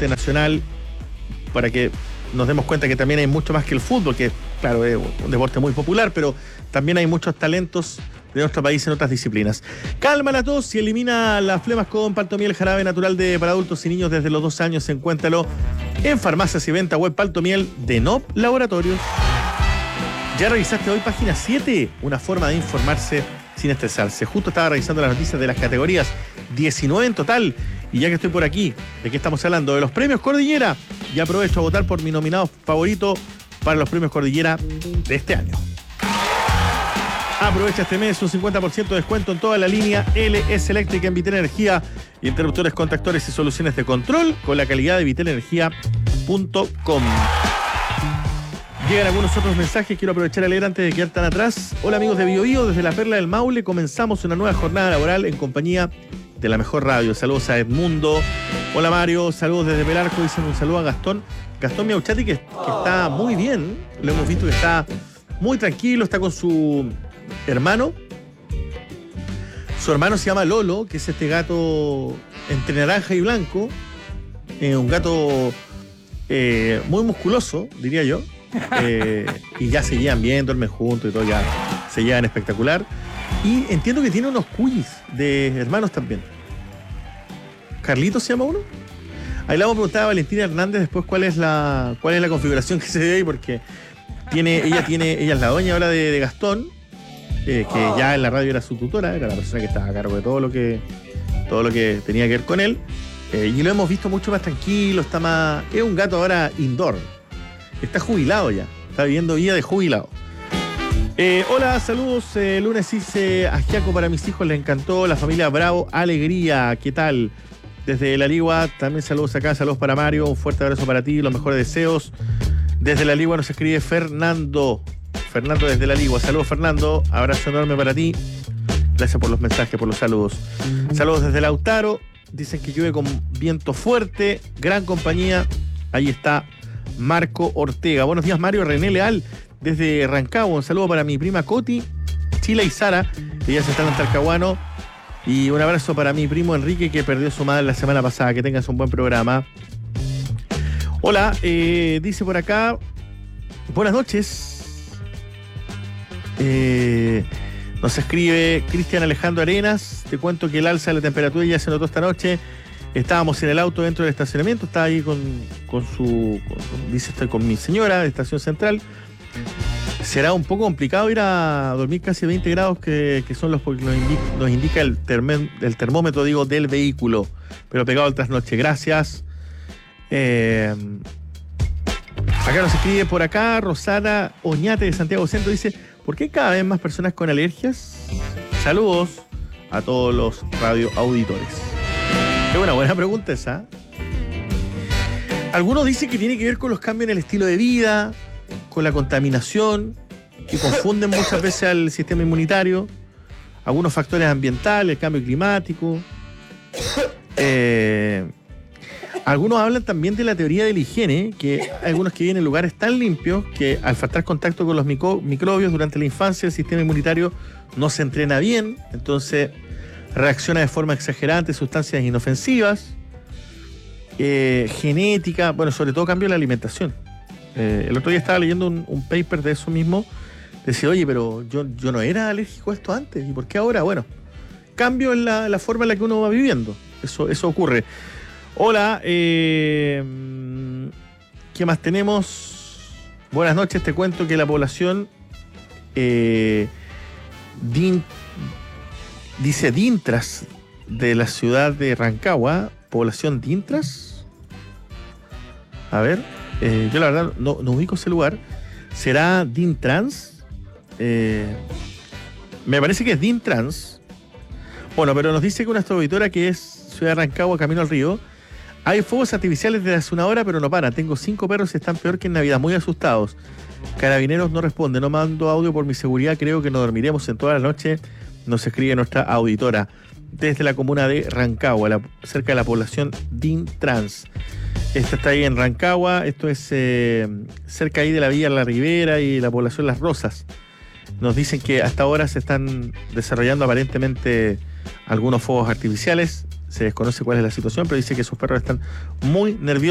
deporte nacional, para que nos demos cuenta que también hay mucho más que el fútbol, que claro, es un deporte muy popular, pero también hay muchos talentos de nuestro país en otras disciplinas. Calma la tos y elimina las flemas con Paltomiel, jarabe natural para adultos y niños desde los 2 años. Encuéntralo en farmacias y venta web Paltomiel de NOP Laboratorios. ¿Ya revisaste hoy página 7? Una forma de informarse sin estresarse. Justo estaba revisando las noticias de las categorías, 19 en total. Y ya que estoy por aquí, ¿de qué estamos hablando? De los premios Cordillera. Y aprovecho a votar por mi nominado favorito para los premios Cordillera de este año. Aprovecha este mes un 50% de descuento en toda la línea LS Eléctrica en Vitel Energía, interruptores, contactores y soluciones de control con la calidad de vitelenergia.com. Llegan algunos otros mensajes, quiero aprovechar a leer antes de quedar tan atrás. Hola amigos de Bio Bio, desde la Perla del Maule comenzamos una nueva jornada laboral en compañía de la mejor radio. Saludos a Edmundo. Hola Mario, saludos desde Pelarco. Dicen un saludo a Gastón Miauchati, que está muy bien. Lo hemos visto que está muy tranquilo, está con su hermano. Su hermano se llama Lolo, que es este gato entre naranja y blanco. Un gato muy musculoso, diría yo. Y ya se llevan bien, duermen juntos y todo, ya se llevan espectacular. Y entiendo que tiene unos quiz de hermanos también. ¿Carlitos se llama uno? Ahí le vamos a preguntar a Valentina Hernández después cuál es la configuración que se ve ahí, porque ella es la dueña ahora de Gastón, que ya en la radio era su tutora, era la persona que estaba a cargo de todo lo que tenía que ver con él. Y lo hemos visto mucho más tranquilo, es un gato ahora indoor. Está jubilado ya, está viviendo vida de jubilado. Hola, saludos. Lunes hice ajiaco para mis hijos, les encantó. La familia Bravo, alegría. ¿Qué tal? Desde La Ligua, también saludos acá, saludos para Mario. Un fuerte abrazo para ti, los mejores deseos. Desde La Ligua nos escribe Fernando. Fernando desde La Ligua. Saludos, Fernando. Abrazo enorme para ti. Gracias por los mensajes, por los saludos. Saludos desde Lautaro. Dicen que llueve con viento fuerte. Gran compañía. Ahí está Marco Ortega. Buenos días, Mario. René Leal desde Rancagua. Un saludo para mi prima Coti, Chila y Sara. Ellas están en Talcahuano. Y un abrazo para mi primo Enrique, que perdió a su madre la semana pasada. Que tengas un buen programa. Hola, dice por acá. Buenas noches. Nos escribe Cristian Alejandro Arenas. Te cuento que el alza de la temperatura ya se notó esta noche. Estábamos en el auto dentro del estacionamiento. Estaba ahí dice, estoy con mi señora de Estación Central. Será un poco complicado ir a dormir casi 20 grados, que son los que nos indica el termómetro, del vehículo. Pero pegado al trasnoche. Gracias. Acá nos escribe por acá Rosana Oñate de Santiago Centro. Dice, ¿por qué cada vez más personas con alergias? Saludos a todos los radioauditores. Es una buena pregunta esa. Algunos dicen que tiene que ver con los cambios en el estilo de vida, con la contaminación, que confunden muchas veces al sistema inmunitario, algunos factores ambientales, el cambio climático. Algunos hablan también de la teoría de la higiene, que hay algunos que viven en lugares tan limpios que al faltar contacto con los microbios durante la infancia, el sistema inmunitario no se entrena bien, entonces reacciona de forma exagerada ante sustancias inofensivas. Genética, bueno, sobre todo cambio en la alimentación. El otro día estaba leyendo un paper de eso mismo. Decía, oye, pero yo no era alérgico a esto antes, ¿y por qué ahora? Bueno, cambio en la forma en la que uno va viviendo. Eso ocurre. Hola, ¿qué más tenemos? Buenas noches, te cuento que la población dice Dintras de la ciudad de Rancagua, población Dintras. A ver, yo la verdad no ubico ese lugar. ¿Será Dintrans? Me parece que es Dintrans. Bueno, pero nos dice que una auditora que es Ciudad de Rancagua, camino al río. Hay fuegos artificiales desde hace una hora, pero no paran. Tengo 5 perros y están peor que en Navidad, muy asustados. Carabineros no responde, no mando audio por mi seguridad, creo que no dormiremos en toda la noche. Nos escribe nuestra auditora desde la comuna de Rancagua, cerca de la población Dintrans. Esta está ahí en Rancagua, esto es cerca ahí de la Villa La Ribera y la población Las Rosas. Nos dicen que hasta ahora se están desarrollando aparentemente algunos fuegos artificiales. Se desconoce cuál es la situación, pero dice que sus perros están muy nerviosos.